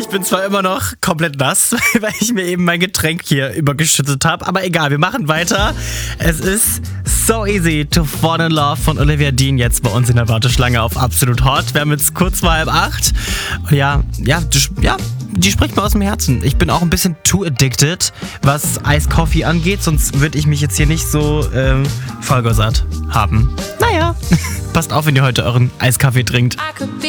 bin zwar immer noch komplett nass, weil ich mir eben mein Getränk hier übergeschüttet habe, aber egal, wir machen weiter. Es ist So Easy to Fall in Love von Olivia Dean jetzt bei uns in der Warteschlange auf Absolut Hot. Wir haben jetzt kurz vor 7:30. Die spricht mir aus dem Herzen. Ich bin auch ein bisschen too addicted, was Ice Coffee angeht, sonst würde ich mich jetzt hier nicht so vollgesatt haben. Naja, passt auf, wenn ihr heute euren Eiskaffee trinkt.